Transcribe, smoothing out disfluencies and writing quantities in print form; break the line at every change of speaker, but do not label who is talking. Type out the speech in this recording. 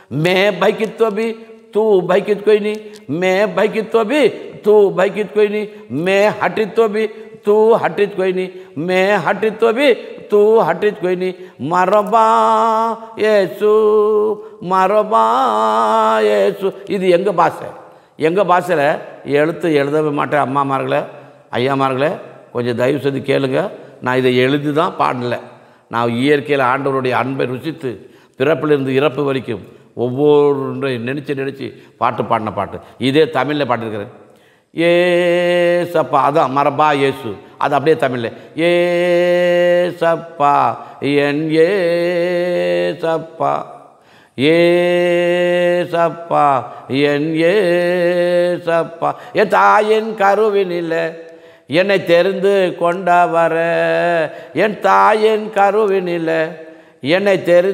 मैं भयकित तो भी तू भयकित कोई नहीं, मैं भयकित तो भी तू भयकित कोई नहीं, मैं हटित तो भी तू हटित कोई नहीं, मैं हटित तो भी तू हटित कोई नहीं, மரபா இயேசு மரபா இயேசு. இது எங்கள் பாஷை. எங்கள் பாஷையில் எழுத்து எழுதவே மாட்டேன். அம்மாமார்களே ஐயாமார்களே கொஞ்சம் தயவு செய்து கேளுங்க. நான் இதை எழுதி தான் பாடலை. நான் இயற்கையில் ஆண்டவருடைய அன்பை ருசித்து பிறப்பிலிருந்து இறப்பு வரைக்கும் ஒவ்வொரு நினச்சி பாட்டு பாடின பாட்டு. இதே தமிழில் பாட்டிருக்கிறேன். ஏசப்பா, அதான் மரபா இயேசு, அது அப்படியே தமிழில் ஏசப்பா என் ஏசப்பா ஏசப்பா என் ஏசப்பா என் தாயின் கருவினில் என்னை தெரிந்து கொண்டவர, என் தாயின் கருவினில் என்னை தெரிந்து